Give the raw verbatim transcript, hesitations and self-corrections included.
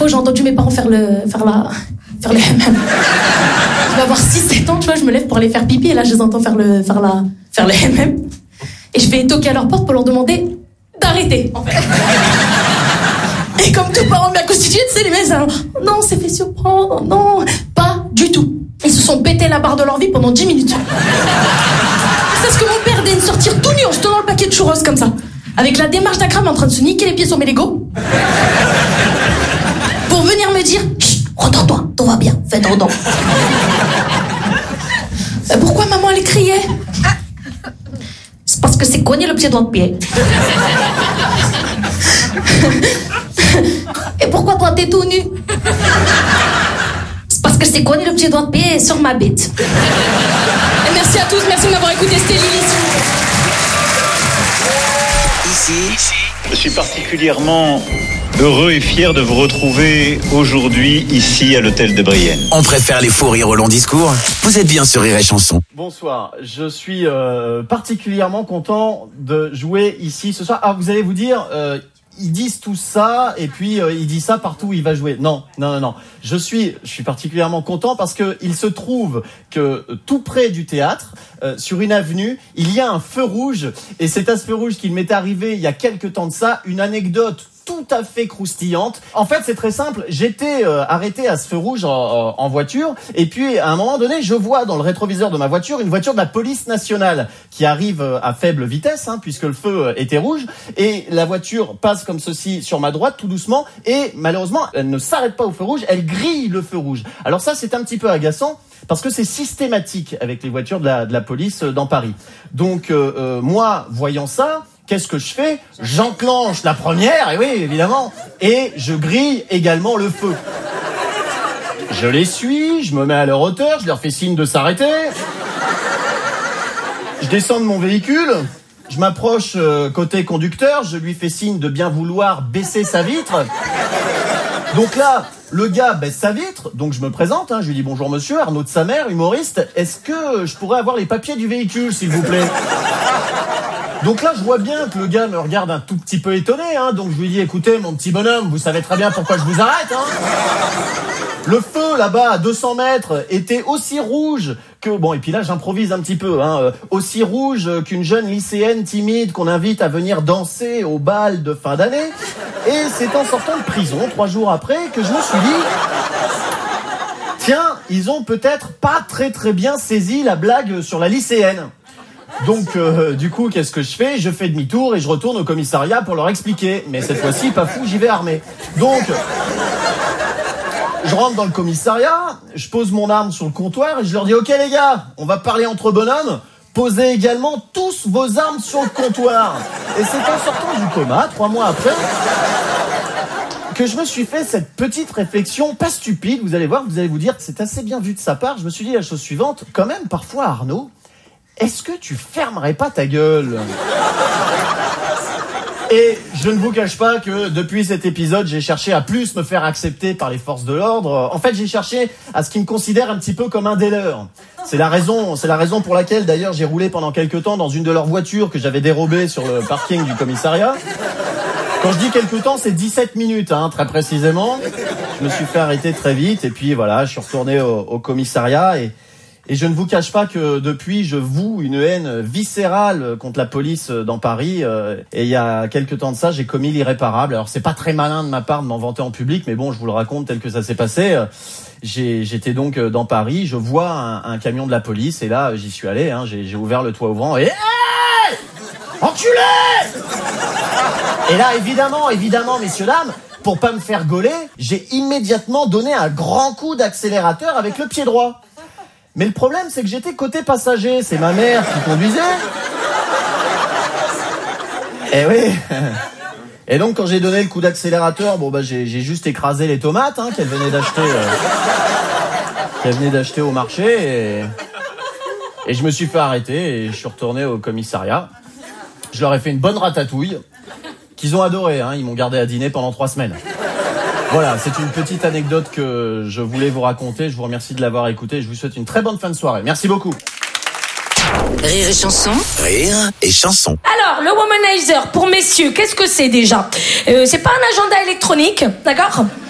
fois où j'ai entendu mes parents faire le, faire la, faire le hammam. Je vais avoir six sept ans, tu vois, je me lève pour aller faire pipi et là, je les entends faire le, faire la, faire le hammam. Et je vais toquer à leur porte pour leur demander d'arrêter, en fait. Et comme tout parent bien constitué, tu sais, les mecs, alors, non, c'est fait surprendre, non, pas du tout. Ils se sont pété la barre de leur vie pendant dix minutes. C'est ce que mon père daigne sortir tout nu en se tenant le paquet de churros comme ça. Avec la démarche d'un crâne en train de se niquer les pieds sur mes Legos. Pour venir me dire, chut, rendors-toi, tout va bien, fais ton don. Euh, pourquoi maman elle criait? C'est parce que c'est cogné le pied dans le pied. Et pourquoi toi t'es tout nu? C'est parce que c'est cogné le pied droit de pied sur ma bite. Et merci à tous, merci de m'avoir écouté, c'était Lily. Ici, je suis particulièrement heureux et fier de vous retrouver aujourd'hui ici à l'hôtel de Brienne. On préfère les faux rires au long discours. Vous êtes bien sur Rire et Chanson. Bonsoir, je suis euh, particulièrement content de jouer ici ce soir. Ah, vous allez vous dire, euh, ils disent tout ça et puis euh, il dit ça partout où il va jouer. Non, non, non, non. Je suis, je suis particulièrement content parce que il se trouve que euh, tout près du théâtre, euh, sur une avenue, il y a un feu rouge et c'est à ce feu rouge qu'il m'est arrivé il y a quelque temps de ça une anecdote tout à fait croustillante. En fait, c'est très simple. J'étais euh, arrêté à ce feu rouge en, en voiture et puis à un moment donné, je vois dans le rétroviseur de ma voiture une voiture de la police nationale qui arrive à faible vitesse, hein, puisque le feu était rouge, et la voiture passe comme ceci sur ma droite tout doucement et malheureusement, elle ne s'arrête pas au feu rouge, elle grille le feu rouge. Alors ça, c'est un petit peu agaçant parce que c'est systématique avec les voitures de la, de la police dans Paris. Donc euh, euh, moi, voyant ça, qu'est-ce que je fais? J'enclenche la première, et oui, évidemment, et je grille également le feu. Je les suis, je me mets à leur hauteur, je leur fais signe de s'arrêter. Je descends de mon véhicule, je m'approche euh, côté conducteur, je lui fais signe de bien vouloir baisser sa vitre. Donc là, le gars baisse sa vitre, donc je me présente, hein, je lui dis bonjour monsieur, Arnaud de sa mère, humoriste, est-ce que je pourrais avoir les papiers du véhicule, s'il vous plaît? Donc là, je vois bien que le gars me regarde un tout petit peu étonné, hein, donc je lui dis, écoutez, mon petit bonhomme, vous savez très bien pourquoi je vous arrête, hein. Le feu, là-bas, à deux cents mètres, était aussi rouge que... Bon, et puis là, j'improvise un petit peu, hein, aussi rouge qu'une jeune lycéenne timide qu'on invite à venir danser au bal de fin d'année. Et c'est en sortant de prison, trois jours après, que je me suis dit... Tiens, ils ont peut-être pas très très bien saisi la blague sur la lycéenne. Donc, euh, du coup, qu'est-ce que je fais? Je fais demi-tour et je retourne au commissariat pour leur expliquer. Mais cette fois-ci, pas fou, j'y vais armé. Donc, je rentre dans le commissariat, je pose mon arme sur le comptoir et je leur dis « Ok les gars, on va parler entre bonhommes, posez également tous vos armes sur le comptoir. » Et c'est en sortant du coma, trois mois après, que je me suis fait cette petite réflexion, pas stupide, vous allez voir, vous allez vous dire que c'est assez bien vu de sa part. Je me suis dit la chose suivante, quand même, parfois Arnaud, est-ce que tu fermerais pas ta gueule? Et je ne vous cache pas que depuis cet épisode, j'ai cherché à plus me faire accepter par les forces de l'ordre. En fait, j'ai cherché à ce qu'ils me considèrent un petit peu comme un des leurs. C'est la raison, c'est la raison pour laquelle, d'ailleurs, j'ai roulé pendant quelque temps dans une de leurs voitures que j'avais dérobée sur le parking du commissariat. Quand je dis quelque temps, c'est dix-sept minutes, hein, très précisément. Je me suis fait arrêter très vite et puis voilà, je suis retourné au, au commissariat et Et je ne vous cache pas que depuis, je voue une haine viscérale contre la police dans Paris. Et il y a quelques temps de ça, j'ai commis l'irréparable. Alors, c'est pas très malin de ma part de m'en vanter en public, mais bon, je vous le raconte tel que ça s'est passé. J'ai, j'étais donc dans Paris, je vois un, un camion de la police, et là, j'y suis allé. Hein, j'ai, j'ai ouvert le toit ouvrant, et... Hey, enculé! Et là, évidemment, évidemment, messieurs, dames, pour pas me faire gauler, j'ai immédiatement donné un grand coup d'accélérateur avec le pied droit. Mais le problème, c'est que j'étais côté passager. C'est ma mère qui conduisait. Eh oui. Et donc, quand j'ai donné le coup d'accélérateur, bon bah j'ai, j'ai juste écrasé les tomates hein, qu'elle venait d'acheter, euh, qu'elle venait d'acheter au marché. Et, et je me suis fait arrêter et je suis retourné au commissariat. Je leur ai fait une bonne ratatouille qu'ils ont adoré. Hein, ils m'ont gardé à dîner pendant trois semaines. Voilà, c'est une petite anecdote que je voulais vous raconter. Je vous remercie de l'avoir écouté. Je vous souhaite une très bonne fin de soirée. Merci beaucoup. Rire et chanson. Rire et chanson. Alors, le womanizer pour messieurs, qu'est-ce que c'est déjà? euh, C'est pas un agenda électronique, d'accord?